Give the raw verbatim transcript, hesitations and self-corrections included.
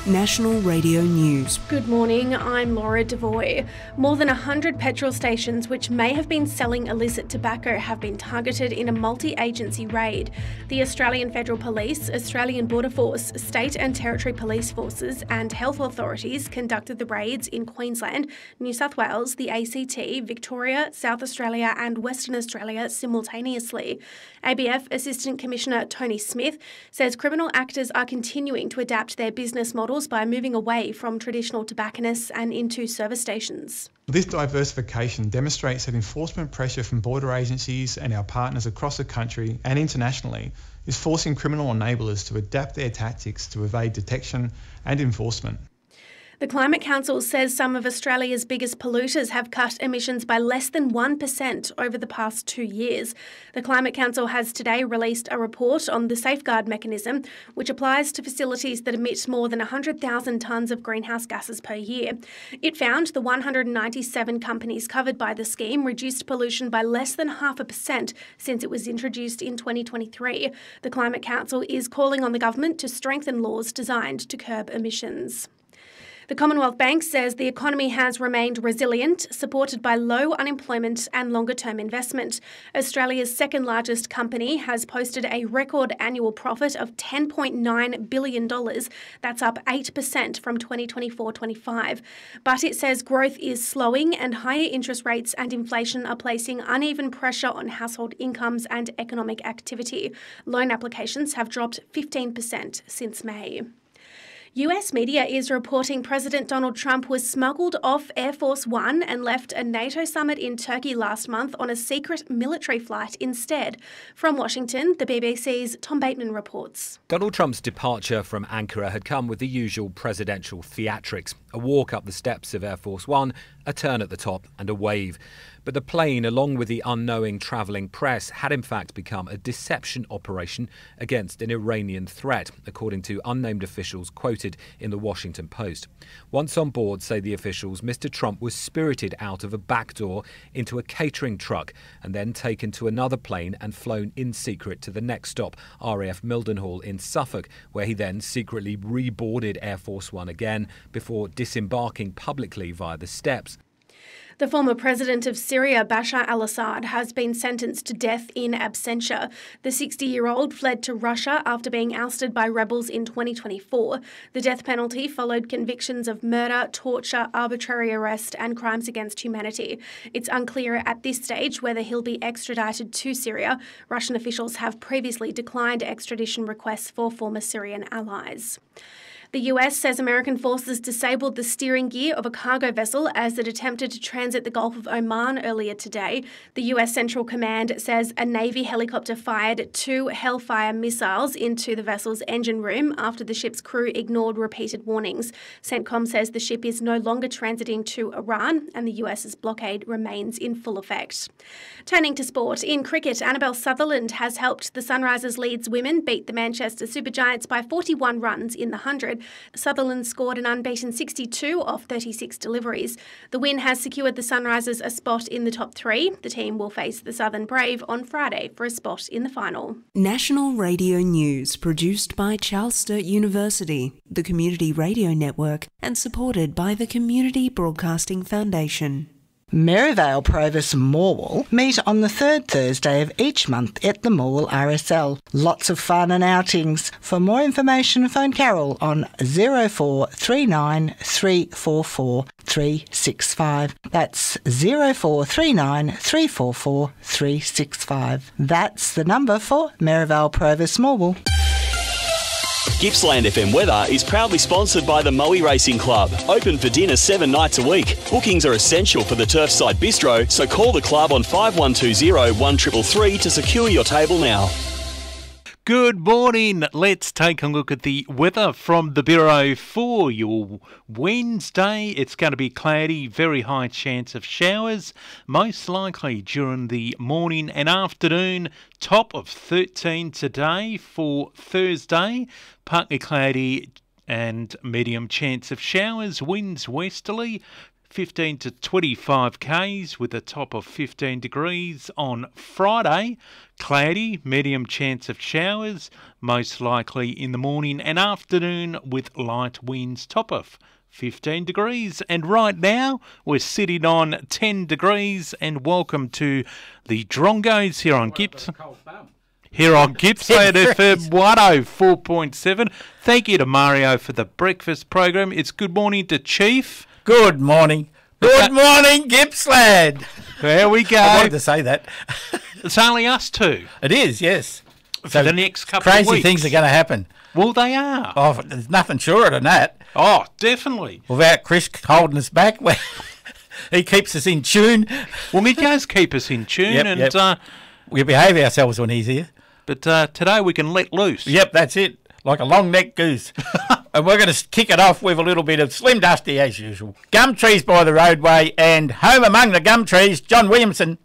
National Radio News. Good morning, I'm Laura Devoy. More than one hundred petrol stations which may have been selling illicit tobacco have been targeted in a multi-agency raid. The Australian Federal Police, Australian Border Force, State and Territory Police Forces and health authorities conducted the raids in Queensland, New South Wales, the A C T, Victoria, South Australia and Western Australia simultaneously. A B F Assistant Commissioner Tony Smith says criminal actors are continuing to adapt their business models by moving away from traditional tobacconists and into service stations. This diversification demonstrates that enforcement pressure from border agencies and our partners across the country and internationally is forcing criminal enablers to adapt their tactics to evade detection and enforcement. The Climate Council says some of Australia's biggest polluters have cut emissions by less than one percent over the past two years. The Climate Council has today released a report on the Safeguard Mechanism, which applies to facilities that emit more than one hundred thousand tonnes of greenhouse gases per year. It found the one hundred ninety-seven companies covered by the scheme reduced pollution by less than half a percent since it was introduced in twenty twenty-three. The Climate Council is calling on the government to strengthen laws designed to curb emissions. The Commonwealth Bank says the economy has remained resilient, supported by low unemployment and longer-term investment. Australia's second-largest company has posted a record annual profit of ten point nine billion dollars. That's up eight percent from twenty twenty-four twenty-five. But it says growth is slowing and higher interest rates and inflation are placing uneven pressure on household incomes and economic activity. Loan applications have dropped fifteen percent since May. U S media is reporting President Donald Trump was smuggled off Air Force One and left a NATO summit in Turkey last month on a secret military flight instead. From Washington, the B B C's Tom Bateman reports. Donald Trump's departure from Ankara had come with the usual presidential theatrics. A walk up the steps of Air Force One, a turn at the top and a wave. But the plane, along with the unknowing travelling press, had in fact become a deception operation against an Iranian threat, according to unnamed officials quoted in the Washington Post. Once on board, say the officials, Mister Trump was spirited out of a back door into a catering truck and then taken to another plane and flown in secret to the next stop, R A F Mildenhall in Suffolk, where he then secretly reboarded Air Force One again before disembarking publicly via the steps. The former president of Syria, Bashar al-Assad, has been sentenced to death in absentia. The sixty-year-old fled to Russia after being ousted by rebels in twenty twenty-four. The death penalty followed convictions of murder, torture, arbitrary arrest and crimes against humanity. It's unclear at this stage whether he'll be extradited to Syria. Russian officials have previously declined extradition requests for former Syrian allies. The U S says American forces disabled the steering gear of a cargo vessel as it attempted to transit the Gulf of Oman earlier today. The U S Central Command says a Navy helicopter fired two Hellfire missiles into the vessel's engine room after the ship's crew ignored repeated warnings. CENTCOM says the ship is no longer transiting to Iran and the US's blockade remains in full effect. Turning to sport, in cricket, Annabelle Sutherland has helped the Sunrisers Leeds women beat the Manchester Supergiants by forty-one runs in the one hundred. Sutherland scored an unbeaten sixty-two off thirty-six deliveries. The win has secured the Sunrisers a spot in the top three. The team will face the Southern Brave on Friday for a spot in the final. National Radio News, produced by Charles Sturt University, the Community Radio Network, and supported by the Community Broadcasting Foundation. Merivale Provis Morwell meet on the third Thursday of each month at the Morwell R S L. Lots of fun and outings. For more information, phone Carol on zero four three nine three four four three six five. That's zero four three nine three four four three six five. That's the number for Merivale Provis Morwell. Gippsland F M Weather is proudly sponsored by the Moe Racing Club. Open for dinner seven nights a week. Bookings are essential for the Turfside Bistro, so call the club on five one two zero one three three three to secure your table now. Good morning. Let's take a look at the weather from the Bureau for your Wednesday. It's going to be cloudy, very high chance of showers, most likely during the morning and afternoon. Top of thirteen today for Thursday, partly cloudy and medium chance of showers, winds westerly. fifteen to twenty-five kays with a top of fifteen degrees. On Friday, cloudy, medium chance of showers, most likely in the morning and afternoon with light winds, top of fifteen degrees. And right now, we're sitting on ten degrees. And welcome to the Drongos here on Gips. Here on Gippsland F M one oh four point seven. Thank you to Mario for the breakfast program. It's good morning to Chief. Good morning. Good morning, Gippsland. There we go. I wanted to say that. It's only us two. It is, yes. For So the next couple crazy of weeks. things are going to happen. Well, they are. Oh, there's nothing surer than that. Oh, definitely. Without Chris holding us back, well, he keeps us in tune. Well, Mick does keep us in tune, Yep, and yep. Uh, We behave ourselves when he's here. but uh, today we can let loose. Yep, that's it. Like a long-necked goose. And we're going to kick it off with a little bit of Slim Dusty as usual. Gum trees by the roadway and home among the gum trees, John Williamson.